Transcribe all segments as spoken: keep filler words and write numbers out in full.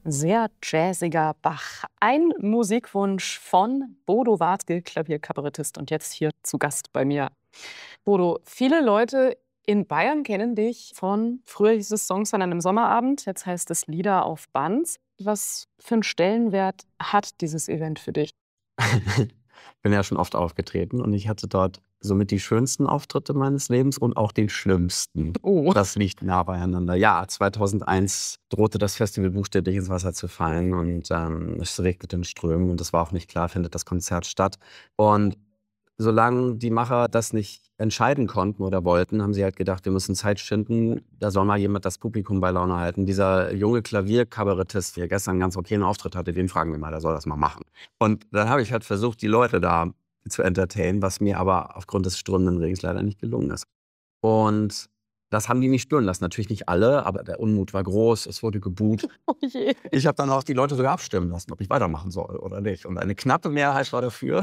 sehr jazziger Bach. Ein Musikwunsch von Bodo Wartke, Klavierkabarettist und jetzt hier zu Gast bei mir. Bodo, viele Leute in Bayern kennen dich von, früher hieß es Songs an einem Sommerabend, jetzt heißt es Lieder auf Bands. Was für einen Stellenwert hat dieses Event für dich? Ich bin ja schon oft aufgetreten und ich hatte dort somit die schönsten Auftritte meines Lebens und auch den schlimmsten. Oh. Das liegt nah beieinander. Ja, zweitausendeins drohte das Festival buchstäblich ins Wasser zu fallen und ähm, es regnete in Strömen und es war auch nicht klar, findet das Konzert statt. Und solange die Macher das nicht entscheiden konnten oder wollten, haben sie halt gedacht, wir müssen Zeit schinden, da soll mal jemand das Publikum bei Laune halten. Dieser junge Klavierkabarettist, der gestern einen ganz okayen Auftritt hatte, den fragen wir mal, der soll das mal machen. Und dann habe ich halt versucht, die Leute da zu entertainen, was mir aber aufgrund des strömenden Regens leider nicht gelungen ist. Und das haben die nicht spüren lassen. Natürlich nicht alle, aber der Unmut war groß, es wurde geboot. Oh je. Ich habe dann auch die Leute sogar abstimmen lassen, ob ich weitermachen soll oder nicht. Und eine knappe Mehrheit war dafür.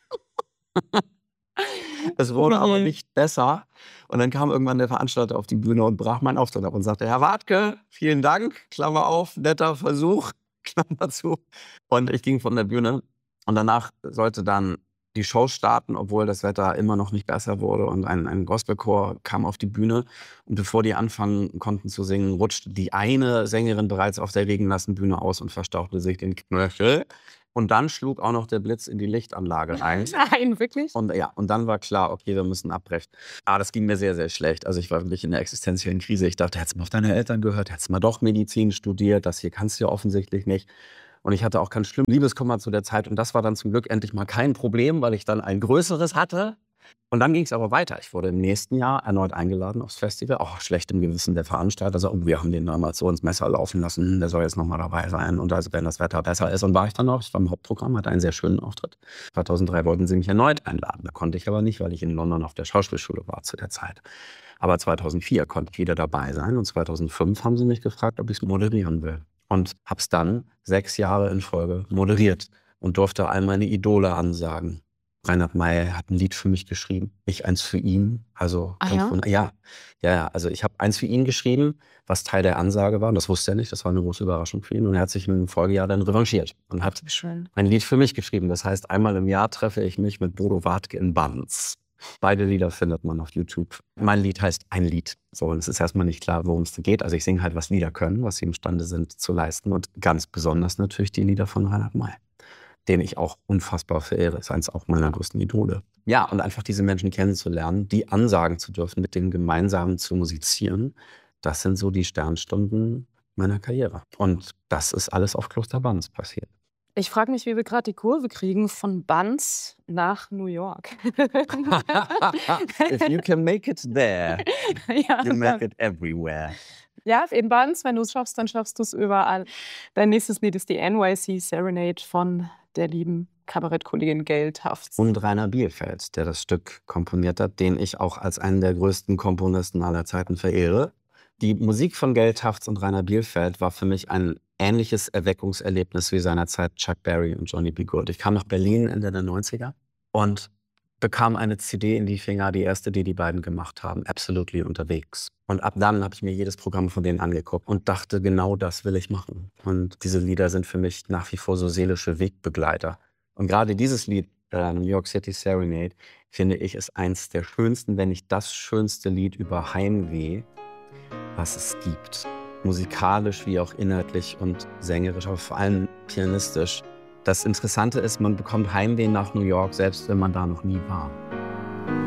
Es wurde aber nicht besser. Und dann kam irgendwann der Veranstalter auf die Bühne und brach meinen Auftritt ab und sagte, Herr Wartke, vielen Dank, Klammer auf, netter Versuch, Klammer zu. Und ich ging von der Bühne und danach sollte dann die Show starten, obwohl das Wetter immer noch nicht besser wurde. Und ein, ein Gospelchor kam auf die Bühne. Und bevor die anfangen konnten zu singen, rutschte die eine Sängerin bereits auf der regennassen Bühne aus und verstauchte sich den Knöchel. Und dann schlug auch noch der Blitz in die Lichtanlage ein. Nein, wirklich? Und ja, und dann war klar, okay, wir müssen abbrechen. Aber das ging mir sehr, sehr schlecht. Also ich war wirklich in der existenziellen Krise. Ich dachte, hättest du mal auf deine Eltern gehört, hättest du mal doch Medizin studiert. Das hier kannst du ja offensichtlich nicht. Und ich hatte auch ganz schlimm Liebeskummer zu der Zeit. Und das war dann zum Glück endlich mal kein Problem, weil ich dann ein größeres hatte. Und dann ging es aber weiter. Ich wurde im nächsten Jahr erneut eingeladen aufs Festival. Auch schlecht im Gewissen der Veranstalter. Also, oh, wir haben den damals so ins Messer laufen lassen. Der soll jetzt nochmal dabei sein. Und also, wenn das Wetter besser ist. Und war ich dann auch. Ich war im Hauptprogramm, hatte einen sehr schönen Auftritt. zweitausenddrei wollten sie mich erneut einladen. Da konnte ich aber nicht, weil ich in London auf der Schauspielschule war zu der Zeit. Aber zweitausendvier konnte ich wieder dabei sein. Und zweitausendfünf haben sie mich gefragt, ob ich es moderieren will. Und habe es dann sechs Jahre in Folge moderiert. Und durfte all meine Idole ansagen. Reinhard Mey hat ein Lied für mich geschrieben, ich eins für ihn. Also Ah, ja? ja, ja, ja. Also ich habe eins für ihn geschrieben, was Teil der Ansage war. Und das wusste er nicht. Das war eine große Überraschung für ihn. Und er hat sich im Folgejahr dann revanchiert und hat Schön. ein Lied für mich geschrieben. Das heißt, einmal im Jahr treffe ich mich mit Bodo Wartke in Banz. Beide Lieder findet man auf YouTube. Mein Lied heißt Ein Lied. So, und es ist erstmal nicht klar, worum es geht. Also ich singe halt, was Lieder können, was sie imstande sind zu leisten. Und ganz besonders natürlich die Lieder von Reinhard Mey, den ich auch unfassbar verehre. Ist eins auch meiner größten Idole. Ja, und einfach diese Menschen kennenzulernen, die ansagen zu dürfen, mit denen gemeinsam zu musizieren, das sind so die Sternstunden meiner Karriere. Und das ist alles auf Kloster Banz passiert. Ich frage mich, wie wir gerade die Kurve kriegen von Banz nach New York. If you can make it there, Ja, you make it everywhere. ja, in Banz, wenn du es schaffst, dann schaffst du es überall. Dein nächstes Lied ist die N Y C Serenade von der lieben Kabarettkollegin Gail Tufts. Und Rainer Bielefeld, der das Stück komponiert hat, den ich auch als einen der größten Komponisten aller Zeiten verehre. Die Musik von Gail Tufts und Rainer Bielefeld war für mich ein ähnliches Erweckungserlebnis wie seinerzeit Chuck Berry und Johnny B. Good. Ich kam nach Berlin Ende der neunziger und bekam eine C D in die Finger, die erste, die die beiden gemacht haben, Absolutely unterwegs. Und ab dann habe ich mir jedes Programm von denen angeguckt und dachte, genau das will ich machen. Und diese Lieder sind für mich nach wie vor so seelische Wegbegleiter. Und gerade dieses Lied, äh, New York City Serenade, finde ich, ist eins der schönsten, wenn nicht das schönste Lied über Heimweh, was es gibt. Musikalisch wie auch inhaltlich und sängerisch, aber vor allem pianistisch. Das Interessante ist, man bekommt Heimweh nach New York, selbst wenn man da noch nie war.